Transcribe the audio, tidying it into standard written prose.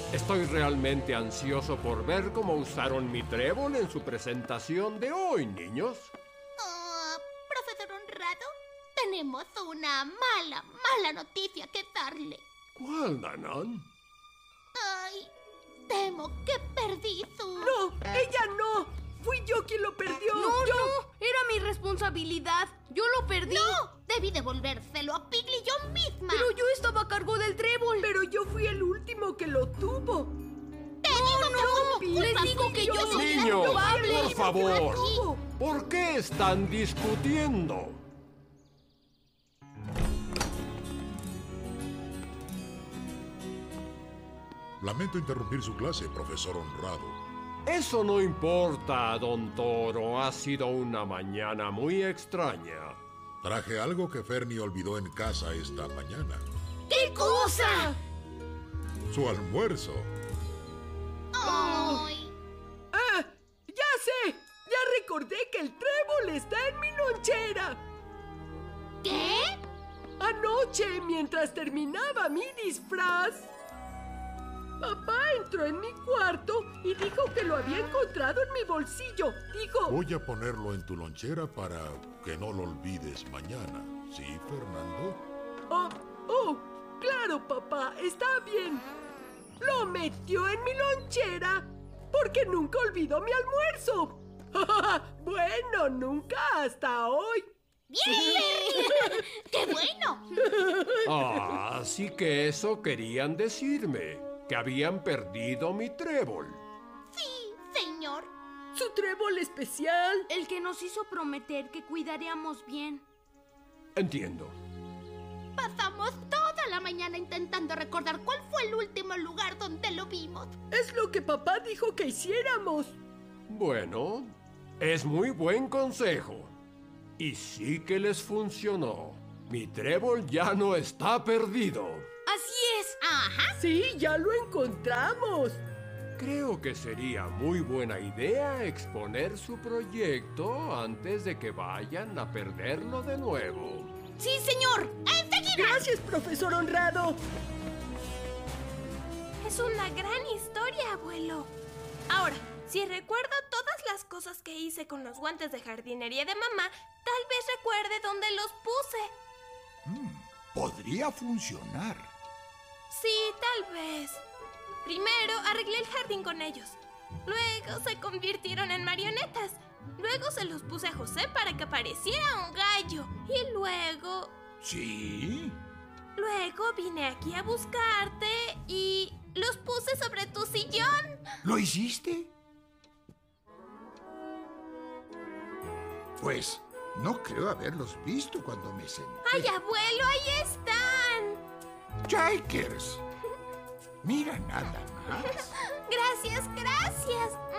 Estoy realmente ansioso por ver cómo usaron mi trébol en su presentación de hoy, niños. Profesor Honrado, tenemos una mala noticia que darle. ¿Cuál, Nanan? Ay, temo que perdí su... ¡No! ¡Ella no! ¡Fui yo quien lo perdió! ¡No! ¡Era mi responsabilidad! ¡Yo lo perdí! ¡No! Debí devolvérselo a Piggy yo misma. ¡Pero yo estaba a cargo del trébol! Pero yo fui el último que lo tuvo. ¡Les digo que yo soy la Niños, culpable! por favor, ¿por qué están discutiendo? Lamento interrumpir su clase, profesor Honrado. Eso no importa, don Toro. Ha sido una mañana muy extraña. Traje algo que Fernie olvidó en casa esta mañana. ¡Qué cosa! Su almuerzo. ¡Ay! ¡Ah! ¡Ya sé! Ya recordé que el trébol está en mi lonchera. ¿Qué? Anoche, mientras terminaba mi disfraz, papá entró en mi cuarto y dijo que lo había encontrado en mi bolsillo. Dijo... Voy a ponerlo en tu lonchera para que no lo olvides mañana. ¿Sí, Fernando? Claro, papá, está bien. Lo metió en mi lonchera porque nunca olvidó mi almuerzo. Bueno, nunca hasta hoy. ¡Bien! ¡Qué bueno! Así que eso querían decirme, que habían perdido mi trébol. Sí, señor. Su trébol especial. El que nos hizo prometer que cuidaríamos bien. Entiendo. Pasamos toda la mañana intentando recordar cuál fue el último lugar donde lo vimos. Es lo que papá dijo que hiciéramos. Bueno, es muy buen consejo. Y sí que les funcionó. Mi trébol ya no está perdido. ¡Así es! Ajá. Sí, ya lo encontramos. Creo que sería muy buena idea exponer su proyecto antes de que vayan a perderlo de nuevo. ¡Sí, señor! ¡Enseguida! Gracias, profesor Honrado. Es una gran historia, abuelo. Ahora, si recuerdo todas las cosas que hice con los guantes de jardinería de mamá, tal vez recuerde dónde los puse. Podría funcionar. Sí, tal vez. Primero arreglé el jardín con ellos. Luego se convirtieron en marionetas. Luego se los puse a José para que pareciera un gallo. Y luego... ¿Sí? Luego vine aquí a buscarte y los puse sobre tu sillón. ¿Lo hiciste? Pues no creo haberlos visto cuando me senté. ¡Ay, abuelo, ahí están! ¡Jikers! Mira nada más. Gracias, gracias.